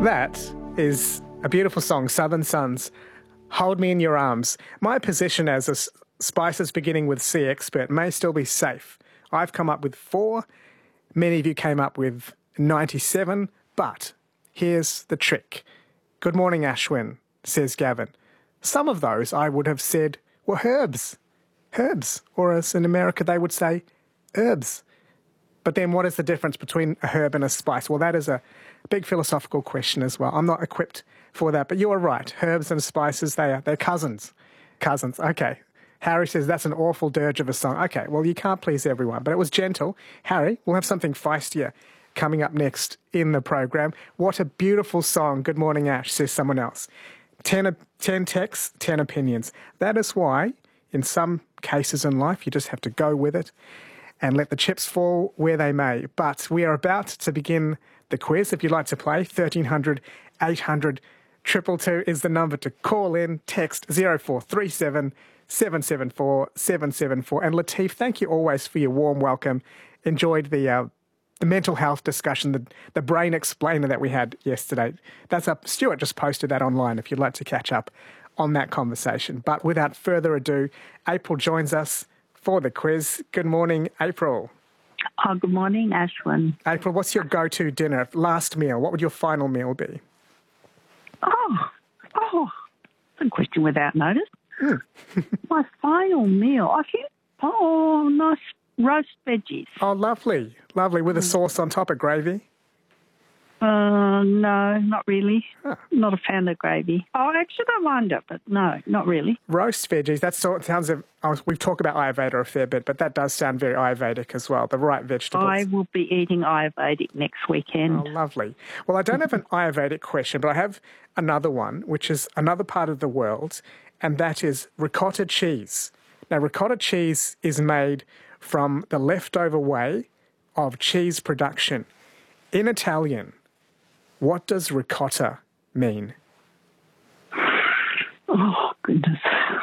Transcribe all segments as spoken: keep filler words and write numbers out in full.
That is a beautiful song, Southern Suns, Hold Me in Your Arms. My position as a spices beginning with C expert may still be safe. I've come up with four. Many of you came up with ninety-seven, but here's the trick. Good morning, Ashwin, says Gavin. Some of those I would have said were herbs. Herbs, or as in America they would say, herbs. But then what is the difference between a herb and a spice? Well, that is a big philosophical question as well. I'm not equipped for that, but you are right. Herbs and spices, they are, they're cousins. Cousins, okay. Harry says that's an awful dirge of a song. Okay, well, you can't please everyone, but it was gentle. Harry, we'll have something feistier coming up next in the program. What a beautiful song. Good morning, Ash, says someone else. Ten, ten texts, ten opinions. That is why, in some cases in life, you just have to go with it and let the chips fall where they may. But we are about to begin the quiz. If you'd like to play, thirteen hundred, eight hundred, two two two is the number to call in. Text zero four three seven, seven seven four, seven seven four. And Latif, thank you always for your warm welcome. Enjoyed the uh, the mental health discussion, the, the brain explainer that we had yesterday. That's up. Stuart just posted that online if you'd like to catch up on that conversation. But without further ado, April joins us for the quiz. Good morning, April. Oh, good morning, Ashwin. April, what's your go-to dinner, last meal? What would your final meal be? Oh, oh, that's a question without notice. Mm. My final meal, I think, oh, nice roast veggies. Oh, lovely, lovely, with a sauce on top of gravy? Uh, no, not really. Huh. Not a fan of gravy. Oh, I actually don't mind it, but no, not really. Roast veggies, that sort of sounds, of, oh, we've talked about Ayurveda a fair bit, but that does sound very Ayurvedic as well, the right vegetables. I will be eating Ayurvedic next weekend. Oh, lovely. Well, I don't have an Ayurvedic question, but I have another one, which is another part of the world, and that is ricotta cheese. Now, ricotta cheese is made from the leftover whey of cheese production. In Italian, what does ricotta mean? Oh, goodness.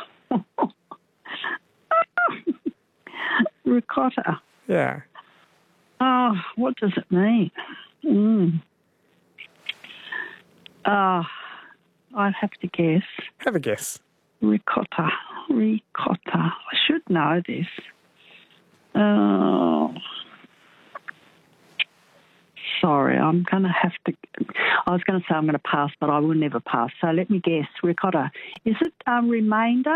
Ricotta. Yeah. Oh, what does it mean? Mm. Uh, I'd have to guess. Have a guess. Ricotta. Ricotta. I should know this. Oh. Sorry, I'm going to have to... I was going to say I'm going to pass, but I will never pass. So let me guess. Ricotta. Is it a um, remainder?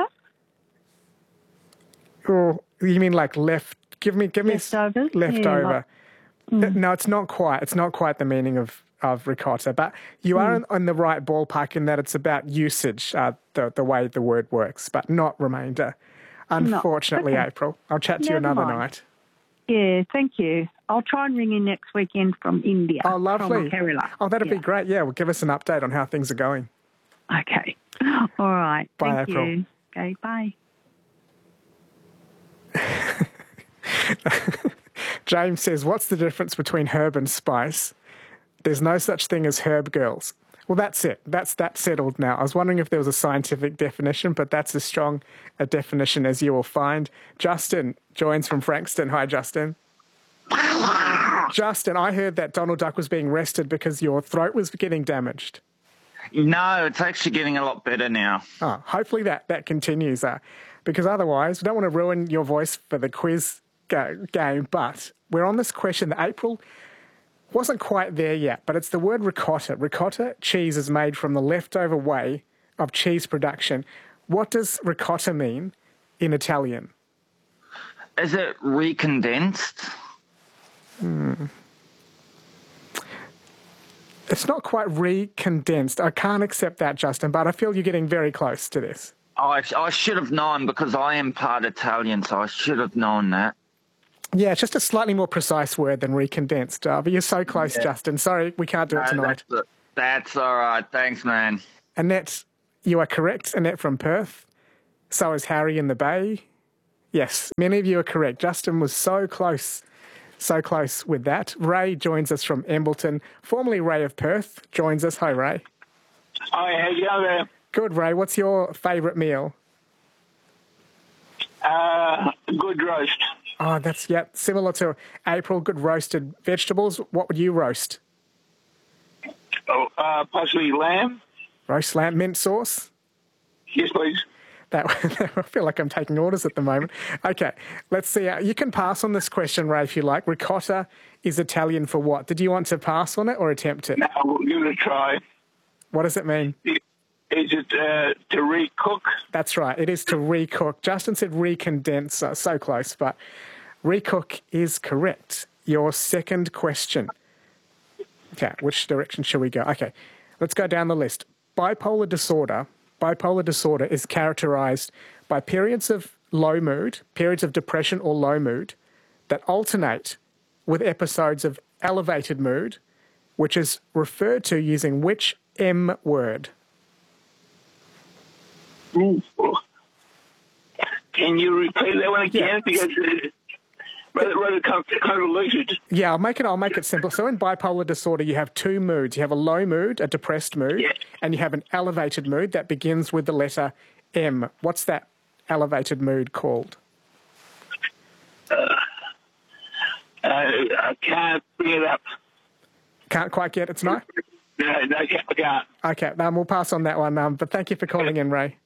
Or you mean like left... Give me... Give me Leftovers? Leftover. Yeah, like, mm. No, it's not quite. It's not quite the meaning of, of ricotta, but you are mm. on the right ballpark in that it's about usage, uh, the, the way the word works, but not remainder. Unfortunately, no. Okay. April. I'll chat to Never you another mind. night. Yeah, thank you. I'll try and ring in next weekend from India. Oh, lovely. From Kerala. Oh, that'd yeah. be great. Yeah, well, give us an update on how things are going. Okay. All right. Bye, thank April. you. Okay, bye. James says, what's the difference between herb and spice? There's no such thing as herb girls. Well, that's it. That's that settled now. I was wondering if there was a scientific definition, but that's as strong a definition as you will find. Justin joins from Frankston. Hi, Justin. Justin, I heard that Donald Duck was being rested because your throat was getting damaged. No, it's actually getting a lot better now. Oh, hopefully that, that continues, uh, because otherwise we don't want to ruin your voice for the quiz go, game, but we're on this question that April wasn't quite there yet, but it's the word ricotta. Ricotta cheese is made from the leftover whey of cheese production. What does ricotta mean in Italian? Is it recondensed? Hmm. It's not quite recondensed. I can't accept that, Justin, but I feel you're getting very close to this. I, I should have known because I am part Italian, so I should have known that. Yeah, it's just a slightly more precise word than recondensed. Uh, but you're so close, yeah. Justin. Sorry, we can't do it tonight. No, that's, that's all right. Thanks, man. Annette, you are correct. Annette from Perth. So is Harry in the Bay. Yes, many of you are correct. Justin was so close, so close with that. Ray joins us from Embleton. Formerly Ray of Perth joins us. Hi, Ray. Hi, how you going? Good, Ray. What's your favourite meal? Uh, good roast. Oh, that's, yeah, similar to April, good roasted vegetables. What would you roast? Oh, uh, possibly lamb. Roast lamb, mint sauce. Yes, please. That I feel like I'm taking orders at the moment. Okay, let's see. Uh, you can pass on this question, Ray, if you like. Ricotta is Italian for what? Did you want to pass on it or attempt it? No, we'll give it a try. What does it mean? Is it uh, to recook? That's right. It is to recook. Justin said recondense. Uh, so close, but recook is correct. Your second question. Okay, which direction shall we go? Okay, let's go down the list. Bipolar disorder. Bipolar disorder is characterized by periods of low mood, periods of depression or low mood that alternate with episodes of elevated mood, which is referred to using which M word? Ooh. Can you repeat that one again? Yeah. Because uh, rather, rather convoluted. Yeah, I'll make it. I'll make it simple. So in bipolar disorder, you have two moods. You have a low mood, a depressed mood, Yeah. and you have an elevated mood that begins with the letter M. What's that elevated mood called? Uh, I can't bring it up. Can't quite get it tonight? No, no, I can't. I can't. Okay, um, we'll pass on that one. Um, but thank you for calling in, Ray.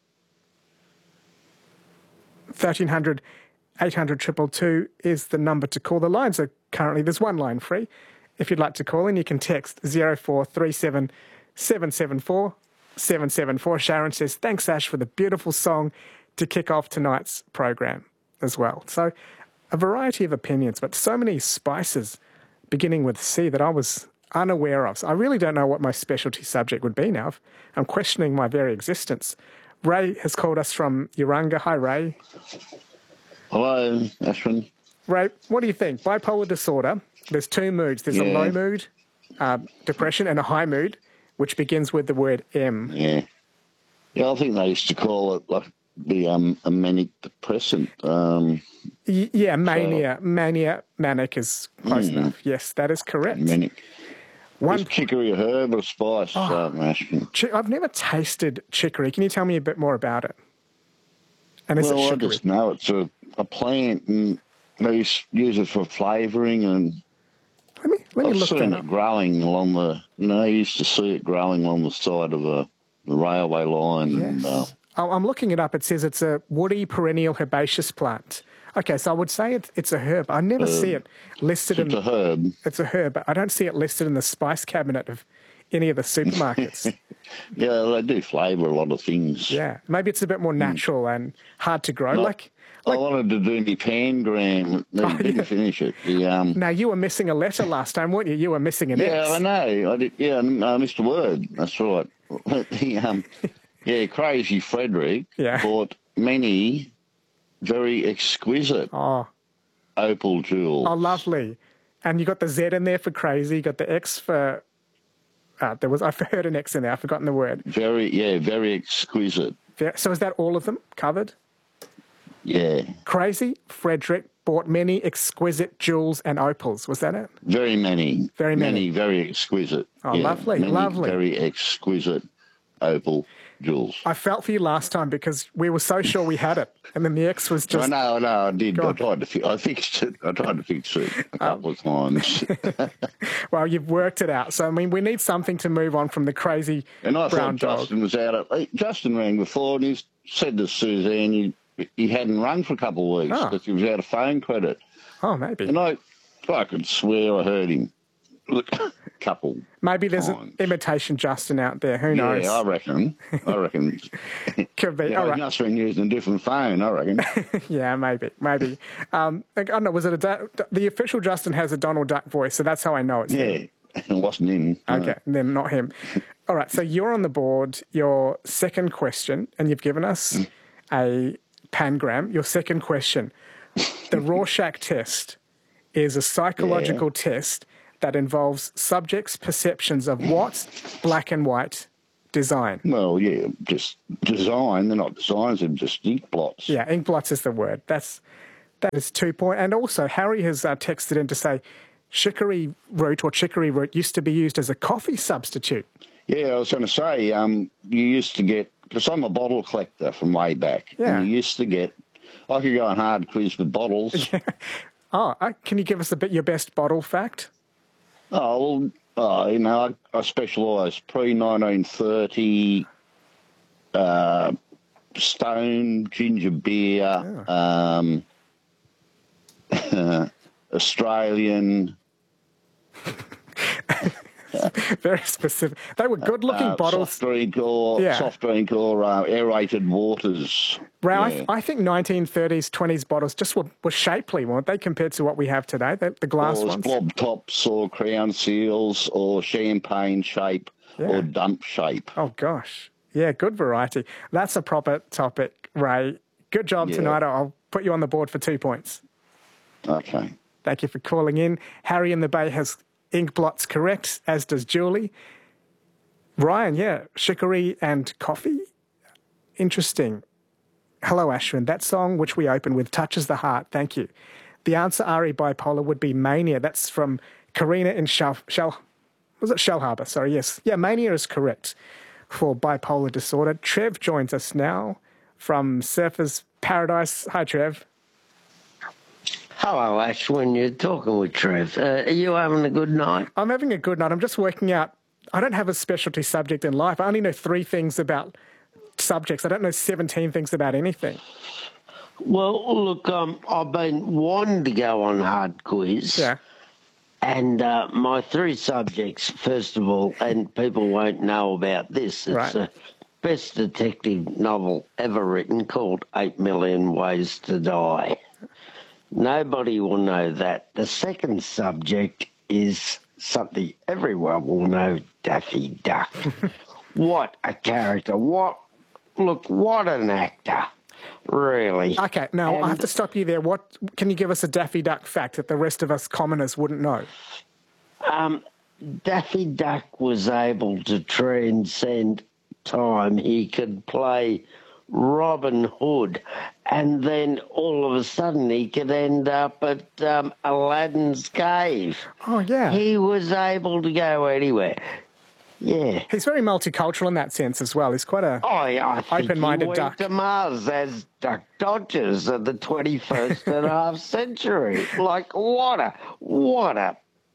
thirteen hundred, eight hundred, two two two is the number to call. The lines are currently, there's one line free. If you'd like to call in, you can text zero four three seven, seven seven four, seven seven four. Sharon says, thanks, Ash, for the beautiful song to kick off tonight's program as well. So a variety of opinions, but so many spices beginning with C that I was unaware of. So I really don't know what my specialty subject would be now. I'm questioning my very existence. Ray has called us from Urunga. Hi, Ray. Hello, Ashwin. Ray, what do you think? Bipolar disorder, there's two moods. There's Yeah. a low mood, uh, depression, and a high mood, which begins with the word M. Yeah. Yeah, I think they used to call it like the um, a manic depressant. Um, Y- yeah, mania. Mania, manic is close Mm. enough. Yes, that is correct. manic. One, Is chicory a herb or spice, Oh. um, Ashwin? chi- I've never tasted chicory. Can you tell me a bit more about it? And is Well, it I chicory? just know it's a, a plant and they use, use it for flavouring, and Let me, let me I've look seen that it up. growing along the, you know, I used to see it growing along the side of a, the railway line. And, uh, Yes. Oh, I'm looking it up. It says it's a woody perennial herbaceous plant. Okay, so I would say it's, it's a herb. I never see it listed it's in... a herb. It's a herb, but I don't see it listed in the spice cabinet of any of the supermarkets. Yeah, they do flavour a lot of things. Yeah, maybe it's a bit more natural and hard to grow. No, Like, I like wanted to do my pangram. No, Oh, didn't yeah. finish it. The, um, now you were missing a letter last time, weren't you? You were missing an yeah, X. I know. I did. Yeah, I missed a word. That's right. the, um, yeah, Crazy Frederick Yeah. bought many very exquisite Oh, opal jewels. oh, lovely. And you got the Z in there for crazy. You got the X for. Uh, there was I heard an X in there. I've forgotten the word. Very, yeah, very exquisite. Yeah, so is that all of them covered? Yeah, Crazy Frederick bought many exquisite jewels and opals. Was that it? very many. Very many. very exquisite. Oh, yeah, lovely, many lovely. Very exquisite opal jewels. I felt for you last time because we were so sure we had it, and then the X was I just. know, I know, I did. Go I on. tried to fi- I fixed it. I tried to fix it a couple of times. Well, you've worked it out. So I mean, we need something to move on from the crazy And I brown thought dog. Justin was out. At, Justin rang before and he said to Suzanne he, he hadn't rung for a couple of weeks Oh. because he was out of phone credit. Oh, maybe. And I, I could swear I heard him. Look, couple. Maybe there's an times. imitation Justin out there. Who knows? Yeah, I reckon. I reckon. Could be. Yeah, All he right. must have been using a different phone, I reckon. Yeah, maybe, maybe. Um, I don't know. Was it a Du- the official Justin has a Donald Duck voice, so that's how I know it's him. Yeah, it wasn't him. Okay, then not him. All right, so you're on the board. Your second question, and you've given us a pangram. Your second question, the Rorschach test, is a psychological test that involves subjects' perceptions of what black and white design. Well, yeah, just design. They're not designs, they're just ink blots. Yeah, ink blots is the word. That's that is two point. And also, Harry has uh, texted in to say, chicory root or chicory root used to be used as a coffee substitute. Yeah, I was going to say, um, you used to get, because I'm a bottle collector from way back. Yeah. And you used to get, I could go on hard quiz with bottles. Oh, uh, can you give us a bit your best bottle fact? Oh, well, oh, you know, I, I specialise pre nineteen thirty, uh, Stone, ginger beer, Oh. um, Australian. Very specific. They were good-looking Uh, bottles. soft drink or Yeah. soft drink or uh, aerated waters. Ray, I, Yeah. th- I think nineteen thirties, twenties bottles just were, were shapely, weren't they, compared to what we have today, the, the glass or ones? blob tops or crown seals or champagne shape Yeah. or dump shape. Oh, gosh. Yeah, good variety. That's a proper topic, Ray. Good job Yeah. tonight. I'll put you on the board for two points. Okay. Thank you for calling in. Harry in the Bay has ink blots correct, as does Julie. Ryan, yeah, chicory and coffee. Interesting. Hello, Ashwin. That song which we open with touches the heart. Thank you. The answer, Ari Bipolar, would be Mania. That's from Karina in Shell, Shell was it Shell Harbour? Sorry, yes. Yeah, Mania is correct for bipolar disorder. Trev joins us now from Surfers Paradise. Hi, Trev. Hello, Ashwin. You're talking with Trev. Uh, are you having a good night? I'm having a good night. I'm just working out. I don't have a specialty subject in life. I only know three things about subjects. I don't know seventeen things about anything. Well, look, um, I've been wanting to go on Hard Quiz. Yeah. And uh, my three subjects, first of all, and people won't know about this, it's Right. the best detective novel ever written called Eight Million Ways to Die. Nobody will know that. The second subject is something everyone will know, Daffy Duck. What a character. What, look, what an actor. Really. Okay, now I have And- to stop you there. What can you give us a Daffy Duck fact that the rest of us commoners wouldn't know? Um, Daffy Duck was able to transcend time. He could play Robin Hood, and then all of a sudden he could end up at um, Aladdin's cave. Oh, yeah. He was able to go anywhere. Yeah. He's very multicultural in that sense as well. He's quite a... Oh, yeah, I think Open-minded he went duck. to Mars as Duck Dodgers of the twenty-first and a half century. Like, what a, what a,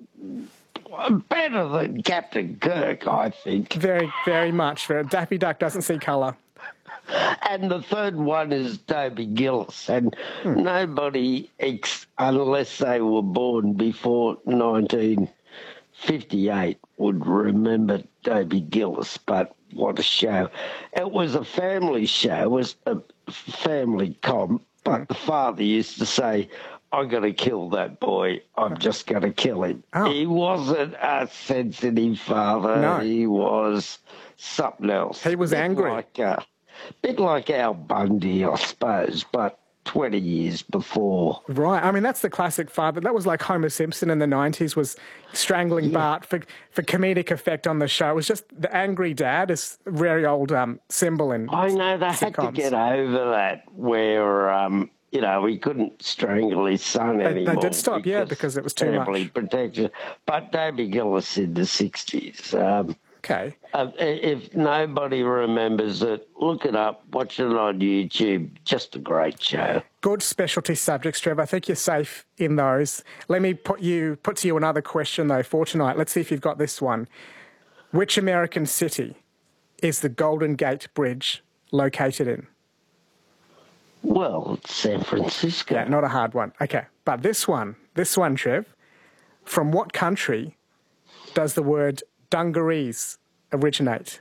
better than Captain Kirk, I think. Very, very much. Daffy Duck doesn't see colour. And the third one is Toby Gillis. And nobody, ex- unless they were born before nineteen fifty-eight, would remember Toby Gillis. But what a show. It was a family show. It was a family comp. But the father used to say, I'm going to kill that boy. I'm just going to kill him. Oh. He wasn't a sensitive father. No. He was something else. He was Bit angry. Like, uh, bit like Al Bundy, I suppose, but twenty years before. Right. I mean, that's the classic father. That was like Homer Simpson in the nineties was strangling Bart for, for comedic effect on the show. It was just the angry dad is a very old um, symbol in I know they had to sitcoms. get over that where, um, you know, he couldn't strangle his son they anymore. did stop, yeah, because it was too family much. protection. But Toby Gillis in the sixties. Um, Okay. uh, if nobody remembers it, look it up, watch it on YouTube. Just a great show. Good specialty subjects, Trevor. I think you're safe in those. Let me put you put to you another question, though, for tonight. Let's see if you've got this one. Which American city is the Golden Gate Bridge located in? Well, it's San Francisco. Yeah, not a hard one. Okay. But this one, this one, Trev, from what country does the word dungarees originate?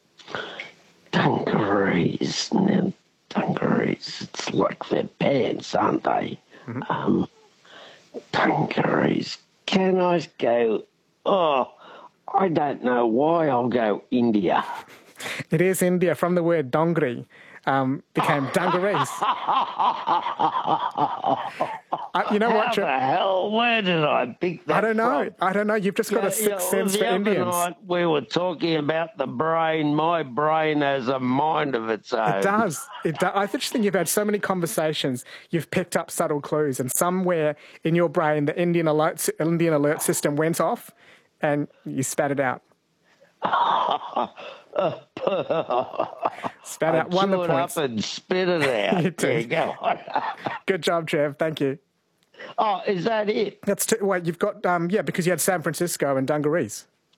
Dungarees. Now, dungarees, it's like their pants, aren't they? Mm-hmm. Um, dungarees. Can I go, oh, I don't know why, I'll go India. It is India, from the word dongri, um, became dungarees. uh, you know what, How Trev? the hell, where did I pick that I don't know. from? I don't know. You've just got a Yeah, sixth yeah, sense the for other Indians. night we were talking about the brain. My brain has a mind of its own. It does. It does. I just think you've had so many conversations. You've picked up subtle clues, and somewhere in your brain, the Indian alert sy- Indian alert system went off, and you spat it out. Spat I out. Won the chew it points. up and spit it out. You do. Yeah, go on. Good job, Trev. Thank you. Oh, is that it? That's t- wait. You've got um, yeah, because you had San Francisco and dungarees.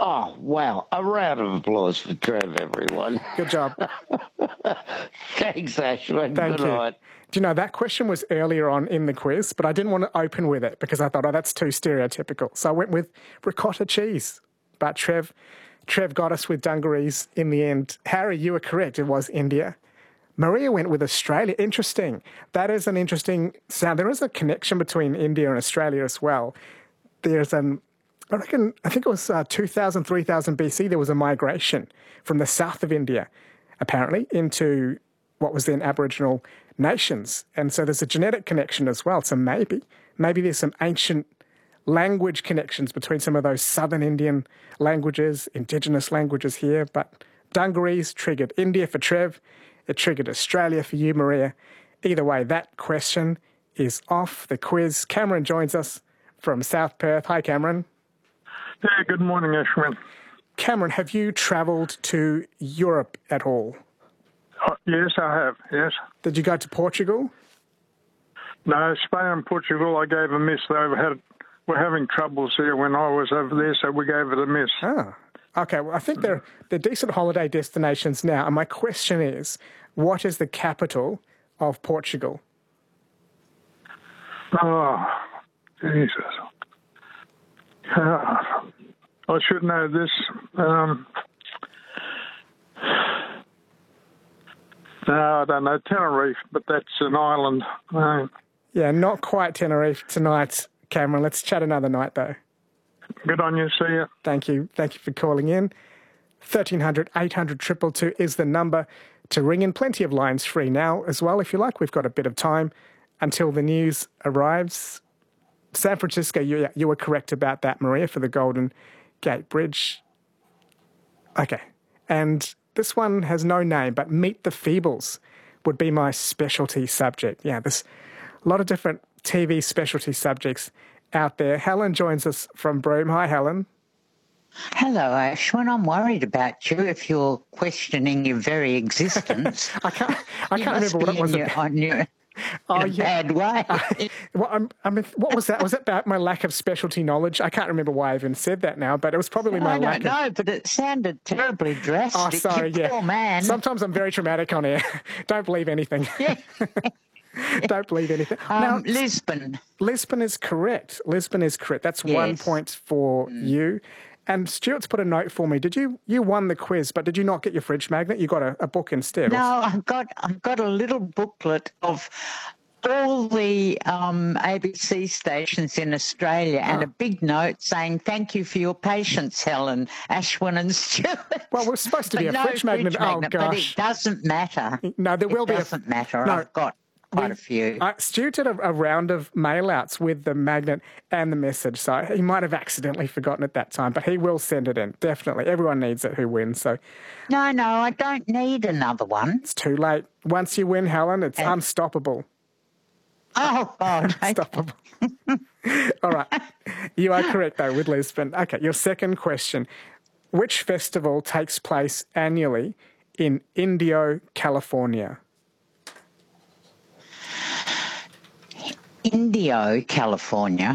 Oh, wow. A round of applause for Trev, everyone. Good job. Thanks, Ashwin. Thank Good you. night. Do you know, that question was earlier on in the quiz, but I didn't want to open with it because I thought, oh, that's too stereotypical. So I went with ricotta cheese. But Trev, Trev got us with dungarees in the end. Harry, you were correct. It was India. Maria went with Australia. Interesting. That is an interesting sound. There is a connection between India and Australia as well. There's an, I reckon, I think it was uh, two thousand, three thousand B C, there was a migration from the south of India, apparently, into what was then Aboriginal nations. And so there's a genetic connection as well. So maybe, maybe there's some ancient language connections between some of those southern Indian languages, indigenous languages here. But dungarees triggered India for Trev. It triggered Australia for you, Maria. Either way, that question is off the quiz. Cameron joins us from South Perth. Hi, Cameron. Yeah, good morning, Ashwin. Cameron, have you travelled to Europe at all? Oh, yes, I have, yes. Did you go to Portugal? No, Spain and Portugal, I gave a miss. They had, were having troubles here when I was over there, so we gave it a miss. Ah, okay. Well, I think they're, they're decent holiday destinations now. And my question is, what is the capital of Portugal? Oh, Jesus. Uh, I should know this. Um, no, I don't know. Tenerife, but that's an island. Uh, Yeah, not quite Tenerife tonight, Cameron. Let's chat another night, though. Good on you. See you. Thank you. Thank you for calling in. thirteen hundred, eight hundred, two two two is the number to ring in. Plenty of lines free now as well, if you like. We've got a bit of time until the news arrives. San Francisco, you, you were correct about that, Maria, for the Golden Gate Bridge. Okay. And this one has no name, but Meet the Feebles would be my specialty subject. Yeah, there's a lot of different T V specialty subjects out there. Helen joins us from Broome. Hi, Helen. Hello, Ashwin. I'm worried about you if you're questioning your very existence. I can't, I you can't must remember what be it was in your, about. on your, Oh, in a yeah. bad way. Uh, well, I'm, I mean, what was that? Was it about my lack of specialty knowledge? I can't remember why I even said that now, but it was probably my I lack don't of... know, but it sounded terribly drastic. Oh, sorry, you yeah. poor man. Sometimes I'm very traumatic on air. Don't believe anything. Yeah. Don't believe anything. Um, now, Lisbon. Lisbon is correct. Lisbon is correct. That's Yes. one point for mm. you. And Stuart's put a note for me. Did you you won the quiz, but did you not get your fridge magnet? You got a, a book instead. No, I've got I've got a little booklet of all the um, A B C stations in Australia and Oh. a big note saying, thank you for your patience, Helen, Ashwin and Stuart. Well, we're supposed to be But a no fridge magnet. Oh, But gosh. it doesn't matter. No, there will it be a... doesn't matter. No. I've got quite We- a few. Uh, Stu did a, a round of mail-outs with the magnet and the message, so he might have accidentally forgotten at that time, but he will send it in, definitely. Everyone needs it who wins, so No, no, I don't need another one. it's too late. Once you win, Helen, it's And- unstoppable. Oh, God. Unstoppable. All right. You are correct, though, with Lisbon. Okay, your second question. Which festival takes place annually in Indio, California? Indio, California.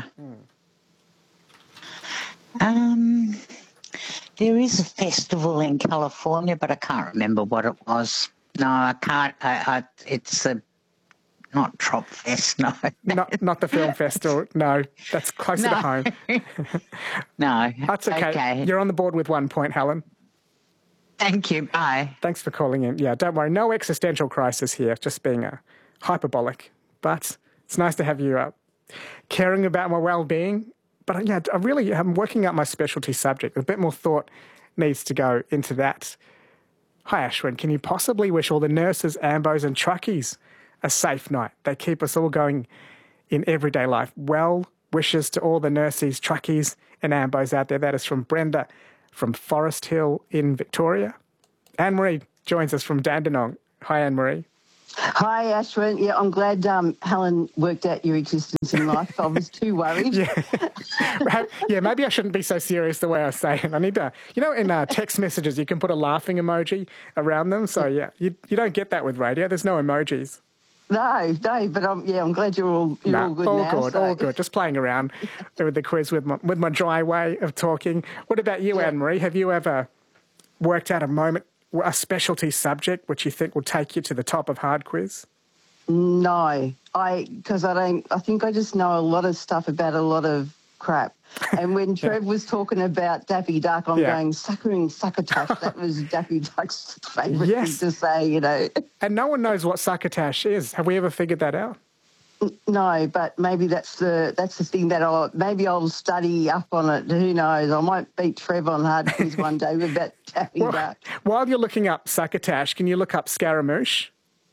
Um, there is a festival in California, but I can't remember what it was. No, I can't. I, I, it's a not Trop Fest. No, Not not the film festival. No, that's closer to No. home. no. That's okay. Okay. You're on the board with one point, Helen. Thank you. Bye. Thanks for calling in. Yeah, don't worry. No existential crisis here, just being a hyperbolic. But it's nice to have you uh, caring about my well-being. But uh, yeah, I really am working out my specialty subject. A bit more thought needs to go into that. Hi, Ashwin. Can you possibly wish all the nurses, ambos and truckies a safe night? They keep us all going in everyday life. Well wishes to all the nurses, truckies and ambos out there. That is from Brenda from Forest Hill in Victoria. Anne-Marie joins us from Dandenong. Hi, Anne-Marie. Hi, Ashwin. Yeah, I'm glad um, Helen worked out your existence in life. I was too worried. Yeah. yeah, maybe I shouldn't be so serious the way I say it. I need to, you know, in uh, text messages, you can put a laughing emoji around them. So, yeah, you, you don't get that with radio. There's no emojis. No, no, but I'm, yeah, I'm glad you're all, you're No, all good all now. good, so- all good. Just playing around with the quiz with my, with my dry way of talking. What about you, Yeah. Anne-Marie? Have you ever worked out a moment, a specialty subject which you think will take you to the top of hard quiz? No, I because I don't. I think I just know a lot of stuff about a lot of crap. And when Trev was talking about Daffy Duck, I'm Yeah. going suckering succotash. That was Daffy Duck's favourite Yes. thing to say, you know. And no one knows what succotash is. Have we ever figured that out? No, but maybe that's the that's the thing that I'll maybe I'll study up on it. Who knows? I might beat Trev on hard quiz one day with that Daffy Well, Duck. while you're looking up succotash, can you look up Scaramouche?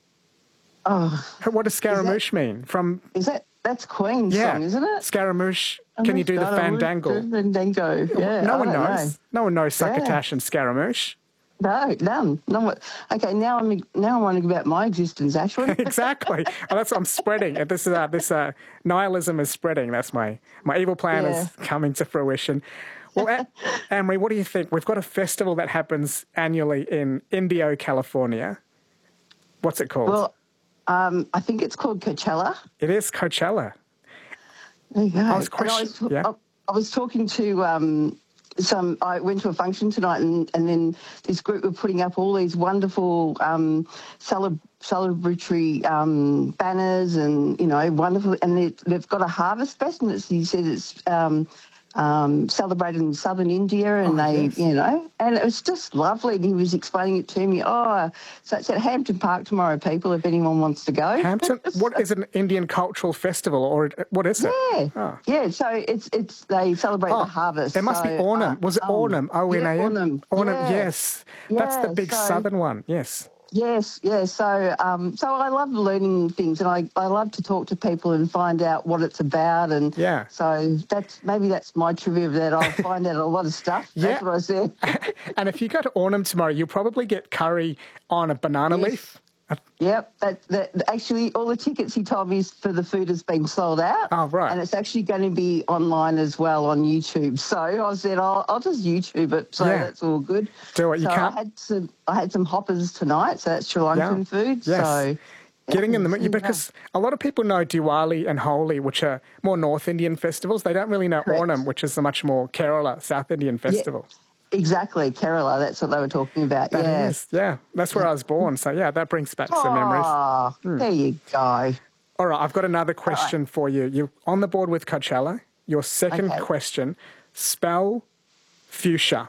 Oh, What does Scaramouche mean? From is that that's Queen's yeah, song, isn't it? Scaramouche. Can you do the fandangle? Fandango. Yeah, no I one don't knows. know. No one knows Yeah. succotash and Scaramouche. No, none. No one. Okay, now I'm now I'm wondering about my existence. Actually, Exactly. Oh, that's I'm spreading. This is uh, this uh, nihilism is spreading. That's my my evil plan is coming to fruition. Well, A- Anne-Marie, what do you think? We've got a festival that happens annually in Indio, California. What's it called? well, um, I think it's called Coachella. It is Coachella. There you go. I was And question- was, yeah. I, I was talking to um, some. I went to a function tonight, and, and then this group were putting up all these wonderful um, celeb, celebratory um, banners, and you know, wonderful. And they, they've got a harvest fest, and it's, he said it's. Um, Um, celebrated in southern India, and Oh, they, yes. you know, and it was just lovely. And he was explaining it to me. Oh, so it's at Hampton Park tomorrow, people, if anyone wants to go. Hampton? What is it, an Indian cultural festival, or what is it? Yeah, Oh. yeah. So it's it's they celebrate Oh, the harvest. It must be So, Ornam. uh, Was it um, Ornam? O N A M? Yeah, Ornam. Ornam, Yeah. yes. That's the Yeah, big so- southern one, yes. Yes, yes. So, um, so I love learning things, and I, I love to talk to people and find out what it's about, and Yeah. So that's maybe that's my trivia of that. I'll find out a lot of stuff. Yeah. That's what I said. And if you go to Ornam tomorrow, you'll probably get curry on a banana Yes. leaf. Yep. That, that actually, all the tickets he told me for the food has been sold out. Oh, right. And it's actually going to be online as well on YouTube. So I said, I'll, I'll just YouTube it. So Yeah. that's all good. Do it. You so can't- I had some. I had some hoppers tonight. So that's Sri Lankan Yeah. food. Yes. So Getting in the yeah, mood, because a lot of people know Diwali and Holi, which are more North Indian festivals. They don't really know Correct. Ornam, which is a much more Kerala, South Indian festival. Exactly, Kerala. That's what they were talking about. That yeah. is, yeah. That's where I was born. So, yeah, that brings back some memories. Oh, there you go. All right, I've got another question for you. You're on the board with Coachella. Your second Okay. question, spell fuchsia.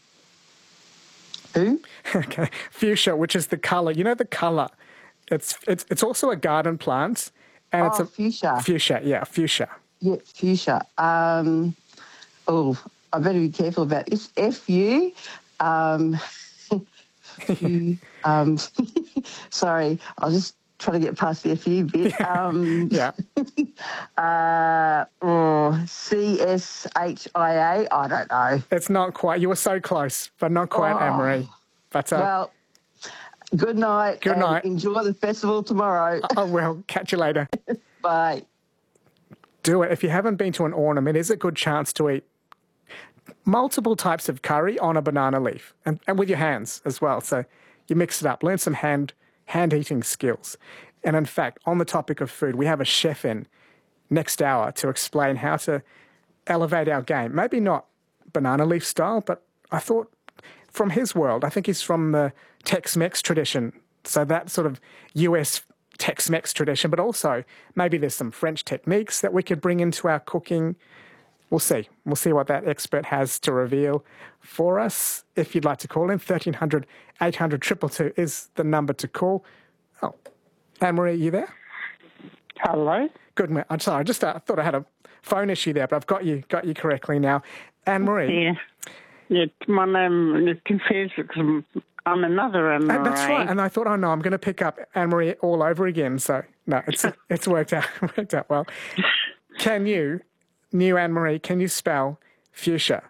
Who? Okay, fuchsia, which is the colour. You know the colour. It's it's it's also a garden plant, and it's Oh, a fuchsia. fuchsia. Yeah, fuchsia. Yeah, fuchsia. Um, oh, I better be careful about this. F U. Um, U, um, sorry, I'll just try to get past the F U bit. Um, Yeah. uh, oh, C S H I A. I don't know. It's not quite. You were so close, but not quite, Oh. Anne-Marie. But uh, Well, good night. Good and night. Enjoy the festival tomorrow. I will catch you later. Bye. Do it. If you haven't been to an Ornam, it is a good chance to eat multiple types of curry on a banana leaf, and, and with your hands as well. So you mix it up, learn some hand hand eating skills. And in fact, on the topic of food, we have a chef in next hour to explain how to elevate our game. Maybe not banana leaf style, but I thought from his world, I think he's from the Tex-Mex tradition. So that sort of U S Tex-Mex tradition, but also maybe there's some French techniques that we could bring into our cooking. We'll see. We'll see what that expert has to reveal for us. If you'd like to call in, thirteen hundred, eight hundred, two two two is the number to call. Oh, Anne-Marie, are you there? Hello. Good. ma- I'm sorry. I just uh, thought I had a phone issue there, but I've got you got you correctly now. Anne-Marie. Yeah. Yeah, my name is confused because I'm, I'm another Anne-Marie. Uh, that's right. And I thought, oh no, I'm going to pick up Anne-Marie all over again. So no, it's it's worked out worked out well. Can you, new Anne-Marie, can you spell fuchsia?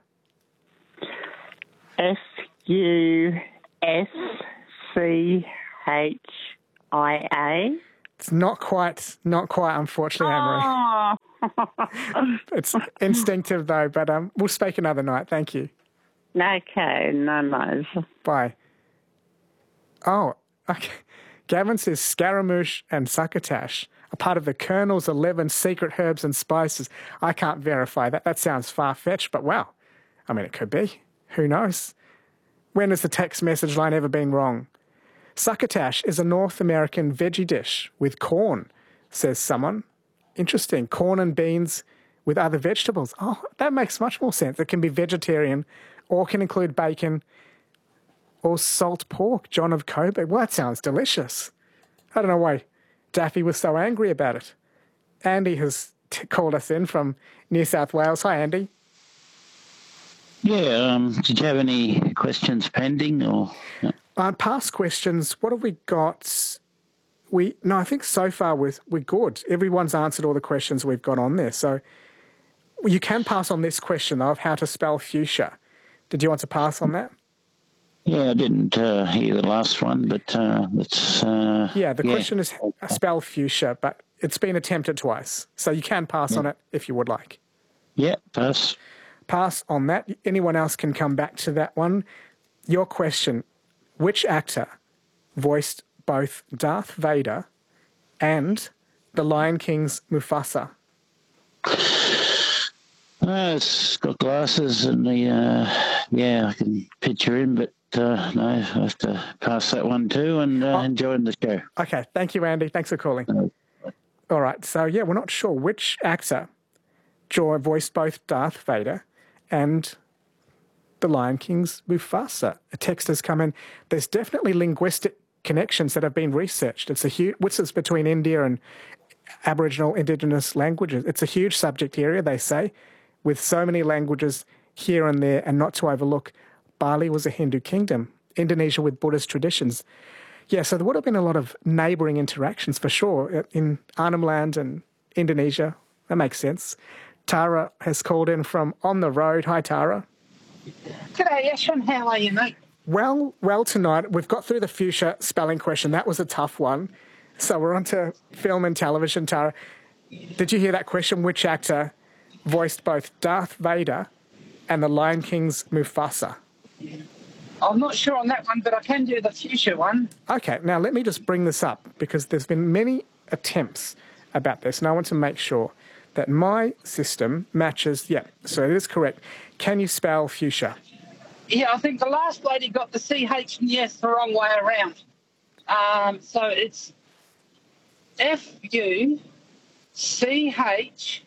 F U S C H I A. It's not quite, not quite, unfortunately, Anne-Marie. Oh. It's instinctive though, but um, we'll speak another night. Thank you. Okay, no, no. Bye. Oh, okay. Gavin says Scaramouche and Succotash are part of the Colonel's eleven secret herbs and spices. I can't verify that. That sounds far-fetched, but wow. I mean, it could be. Who knows? When has the text message line ever been wrong? Succotash is a North American veggie dish with corn, says someone. Interesting. Corn and beans with other vegetables. Oh, that makes much more sense. It can be vegetarian or can include bacon or salt pork. John of Coburg. Well, that sounds delicious. I don't know why Daffy was so angry about it. Andy has t- called us in from New South Wales. Hi, Andy. Yeah, um, did you have any questions pending or? No? Uh, past questions, what have we got? We No, I think so far we're, we're good. Everyone's answered all the questions we've got on there. So you can pass on this question, though, of how to spell fuchsia. Did you want to pass on that? Yeah, I didn't uh, hear the last one, but uh, it's... Uh, yeah, the yeah. question is spell fuchsia, but it's been attempted twice. So you can pass yeah. on it if you would like. Yeah, pass. Pass on that. Anyone else can come back to that one. Your question, which actor voiced both Darth Vader and the Lion King's Mufasa? Uh, it's got glasses and the, uh, yeah, I can picture him, but uh, no, I have to pass that one too and uh, oh. enjoying the show. Okay, thank you, Andy. Thanks for calling. Uh, All right, so yeah, we're not sure which actor voiced both Darth Vader and the Lion King's Mufasa. A text has come in. There's definitely linguistic connections that have been researched. It's a huge, which is between India and Aboriginal Indigenous languages. It's a huge subject area, they say, with so many languages here and there, and not to overlook, Bali was a Hindu kingdom, Indonesia with Buddhist traditions. Yeah, so there would have been a lot of neighbouring interactions for sure in Arnhem Land and Indonesia. That makes sense. Tara has called in from On the Road. Hi, Tara. G'day, Ashwin. How are you, mate? Well, well tonight. We've got through the fuchsia spelling question. That was a tough one. So we're on to film and television, Tara. Did you hear that question? Which actor voiced both Darth Vader and the Lion King's Mufasa? I'm not sure on that one, but I can do the fuchsia one. Okay, now let me just bring this up because there's been many attempts about this, and I want to make sure that my system matches. Yeah, so it is correct. Can you spell fuchsia? Yeah, I think the last lady got the C H and the S the wrong way around. Um, so it's F U C H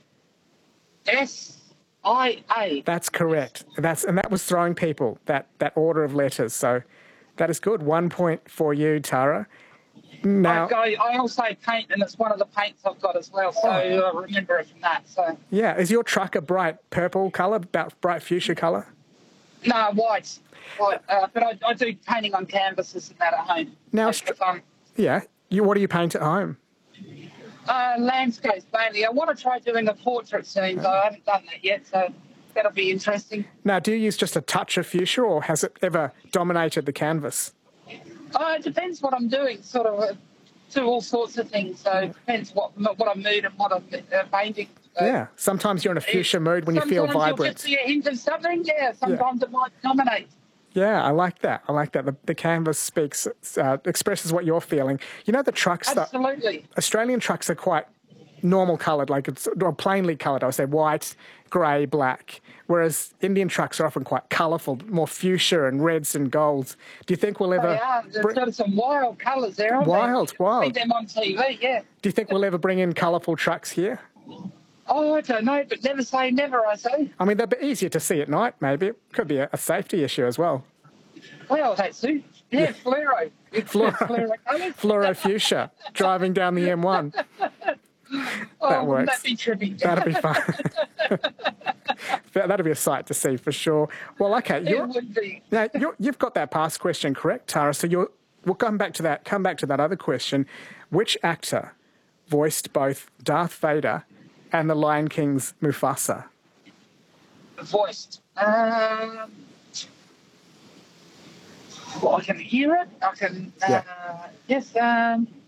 S I A. That's correct. That's and that was throwing people, that, that order of letters. So that is good. One point for you, Tara. Now, I, I also paint, and it's one of the paints I've got as well, so I uh, remember it from that. So yeah, is your truck a bright purple colour, about bright fuchsia colour? No, white. white uh, but I, I do painting on canvases and that at home. Now, for fun. Yeah, you, what do you paint at home? Uh, landscapes mainly. I want to try doing a portrait soon, but I haven't done that yet, so that'll be interesting. Now, do you use just a touch of fuchsia, or has it ever dominated the canvas? Oh, it depends what I'm doing, sort of, uh, do all sorts of things, so it depends what what I'm mood and what I'm uh, painting. So yeah, sometimes you're in a fuchsia mood when you feel vibrant. Sometimes you'll just see a hint of something, yeah, sometimes yeah. it might dominate. Yeah, I like that. I like that. The, the canvas speaks, uh, expresses what you're feeling. You know, the trucks... Absolutely. That, Australian trucks are quite normal coloured, like it's or plainly coloured. I would say white, grey, black. Whereas Indian trucks are often quite colourful, more fuchsia and reds and golds. Do you think we'll ever... They are. There's br- some wild colours there, aren't wild, they? Wild, wild. See them on T V, yeah. Do you think we'll ever bring in colourful trucks here? Oh, I don't know, but never say never, I say. I mean, they'd be easier to see at night, maybe. It could be a, a safety issue as well. Well, that's it. Yeah, yeah. fluoro. Fluoro, fluoro, fluoro fuchsia, driving down the M one. Oh, that works. That'd be trippy. That'd be fun. That'd be a sight to see for sure. Well, okay. You're, it would be. Now, you're, you've got that past question correct, Tara. So you're, we'll come back to that. Come back to that other question. Which actor voiced both Darth Vader and the Lion King's Mufasa? Voiced. Um, well, I can hear it. I can. Uh, yeah. Yes. Um,